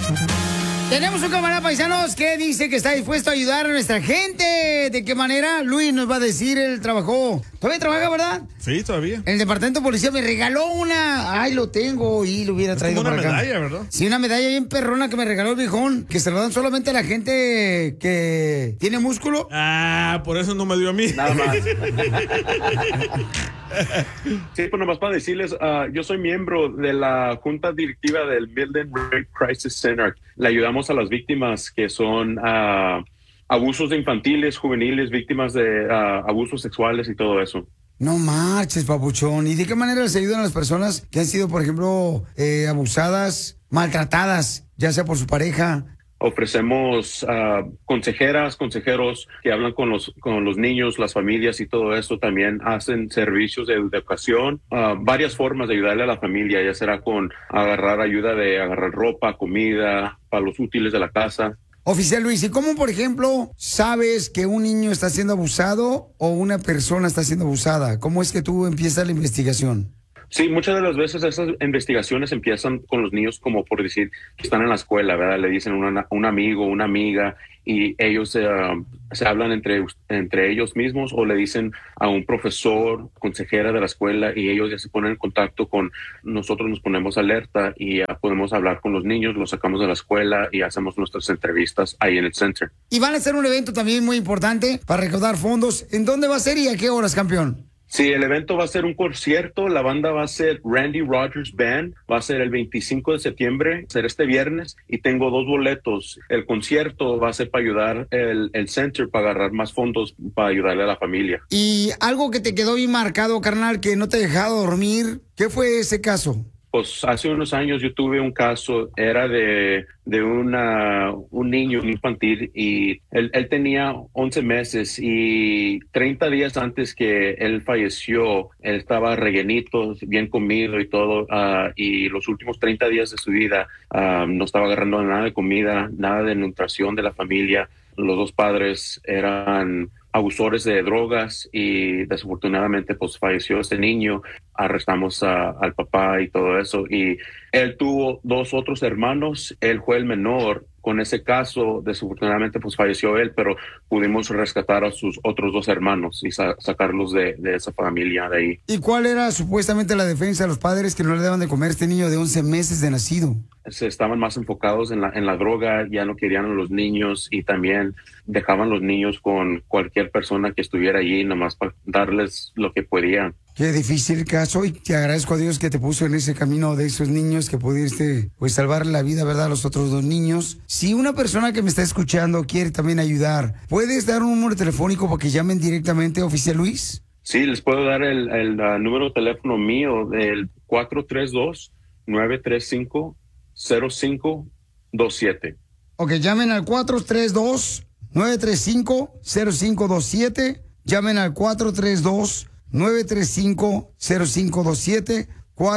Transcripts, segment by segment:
Tenemos un camarada paisanos que dice que está dispuesto a ayudar a nuestra gente. ¿De qué manera? Luis nos va a decir, él trabajó. ¿Todavía trabaja, verdad? Sí, todavía. El departamento de policía me regaló una. Ay, lo tengo y lo hubiera traído como para una acá. medalla, ¿verdad? Sí, una medalla bien perrona que me regaló el viejón, que se lo dan solamente a la gente que tiene músculo. Ah, por eso no me dio a mí. Nada más. Sí, pues nomás para decirles, yo soy miembro de la junta directiva del Midland Rape Crisis Center. Le ayudamos a las víctimas que son abusos infantiles, juveniles, víctimas de abusos sexuales y todo eso. No marches, papuchón. ¿Y de qué manera se ayudan a las personas que han sido, por ejemplo, abusadas, maltratadas, ya sea por su pareja? Ofrecemos consejeras, consejeros que hablan con los niños, las familias y todo eso. También hacen servicios de educación, varias formas de ayudarle a la familia, ya será con ayuda de agarrar ropa, comida, para los útiles de la casa. Oficial Luis, ¿y cómo, por ejemplo, sabes que un niño está siendo abusado o una persona está siendo abusada? ¿Cómo es que tú empiezas la investigación? Sí, muchas de las veces esas investigaciones empiezan con los niños, como por decir que están en la escuela, ¿verdad? Le dicen un amigo, una amiga, y ellos se hablan entre ellos mismos, o le dicen a un profesor, consejera de la escuela, y ellos ya se ponen en contacto con nosotros, nos ponemos alerta y ya podemos hablar con los niños, los sacamos de la escuela y hacemos nuestras entrevistas ahí en el center. Y van a hacer un evento también muy importante para recaudar fondos. ¿En dónde va a ser y a qué horas, campeón? Sí, el evento va a ser un concierto, la banda va a ser Randy Rogers Band, va a ser el 25 de septiembre, va a ser este viernes, y tengo 2 boletos. El concierto va a ser para ayudar el center, para agarrar más fondos, para ayudarle a la familia. Y algo que te quedó bien marcado, carnal, que no te ha dejado dormir, ¿qué fue ese caso? Pues hace unos años yo tuve un caso, era de un niño infantil, y él tenía 11 meses y 30 días antes que él falleció, él estaba rellenito, bien comido y todo, y los últimos 30 días de su vida no estaba agarrando nada de comida, nada de nutrición de la familia. Los 2 padres eran abusores de drogas y desafortunadamente pues falleció este niño. Arrestamos al papá y todo eso, y él tuvo 2 otros hermanos, él fue el menor. Con ese caso, desafortunadamente, pues falleció él, pero pudimos rescatar a sus otros 2 hermanos y sacarlos de esa familia de ahí. ¿Y cuál era supuestamente la defensa de los padres que no le daban de comer a este niño de 11 meses de nacido? Se estaban más enfocados en la droga, ya no querían a los niños, y también dejaban los niños con cualquier persona que estuviera allí, nomás para darles lo que podían. Qué difícil caso, y te agradezco a Dios que te puso en ese camino de esos niños, que pudiste pues salvar la vida, ¿verdad?, a los otros 2 niños. Si una persona que me está escuchando quiere también ayudar, ¿puedes dar un número telefónico para que llamen directamente a Oficial Luis? Sí, les puedo dar el número de teléfono mío, del 432-935-0527. Ok, llamen al 432-935-0527. Llamen al 432-935-0527,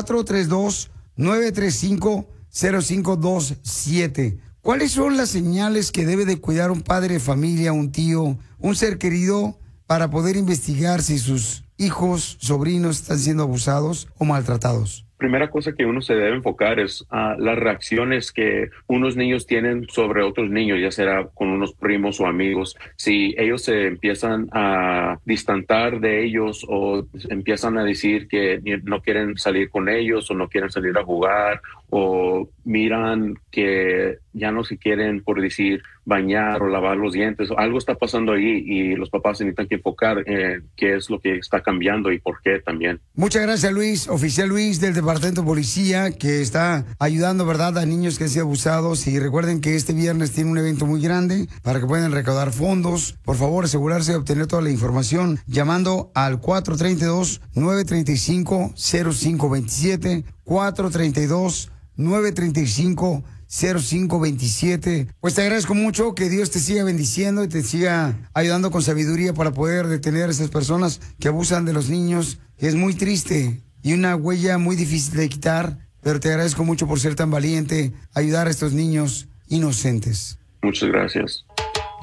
432-935-0527. ¿Cuáles son las señales que debe de cuidar un padre de familia, un tío, un ser querido, para poder investigar si sus hijos, sobrinos están siendo abusados o maltratados? Primera cosa que uno se debe enfocar es las reacciones que unos niños tienen sobre otros niños, ya sea con unos primos o amigos. Si ellos se empiezan a distantar de ellos, o empiezan a decir que no quieren salir con ellos, o no quieren salir a jugar, o miran que ya no se quieren, por decir, bañar o lavar los dientes, algo está pasando ahí, y los papás se necesitan que enfocar en qué es lo que está cambiando y por qué también. Muchas gracias, Luis. Oficial Luis del Departamento de Policía, que está ayudando, ¿verdad?, a niños que han sido abusados. Y recuerden que este viernes tiene un evento muy grande para que puedan recaudar fondos. Por favor, asegurarse de obtener toda la información llamando al 432-935-0527, 432-935-0527. Pues te agradezco mucho, que Dios te siga bendiciendo y te siga ayudando con sabiduría para poder detener a esas personas que abusan de los niños. Es muy triste y una huella muy difícil de quitar, pero te agradezco mucho por ser tan valiente, ayudar a estos niños inocentes. Muchas gracias.